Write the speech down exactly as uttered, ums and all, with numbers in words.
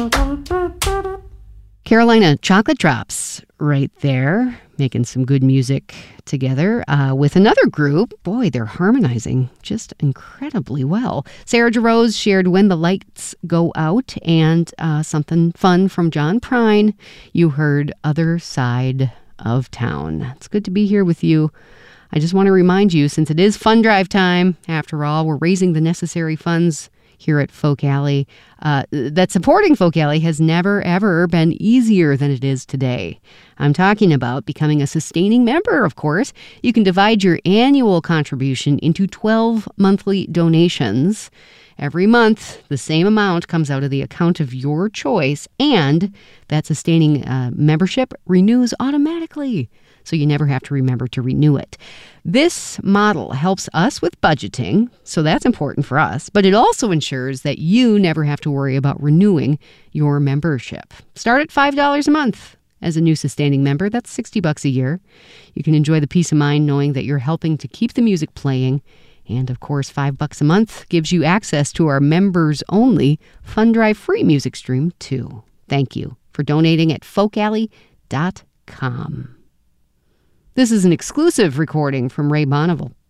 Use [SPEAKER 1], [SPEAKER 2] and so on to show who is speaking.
[SPEAKER 1] Carolina Chocolate Drops right there, making some good music together uh, with another group. Boy, they're harmonizing just incredibly well. Sarah Jarosz shared When the Lights Go Out, and uh, something fun from John Prine. You heard Other Side of Town. It's good to be here with you. I just want to remind you, since it is fund drive time, after all, we're raising the necessary funds here at Folk Alley, uh, that supporting Folk Alley has never, ever been easier than it is today. I'm talking about becoming a sustaining member, of course. You can divide your annual contribution into twelve monthly donations. Every month, the same amount comes out of the account of your choice, and that sustaining uh, membership renews automatically, so you never have to remember to renew it. This model helps us with budgeting, so that's important for us, but it also ensures that you never have to worry about renewing your membership. Start at five dollars a month. As a new sustaining member, that's sixty bucks a year. You can enjoy the peace of mind knowing that you're helping to keep the music playing. And of course, five bucks a month gives you access to our members-only Fund Drive free music stream, too. Thank you for donating at folk alley dot com. This is an exclusive recording from Ray Bonneville.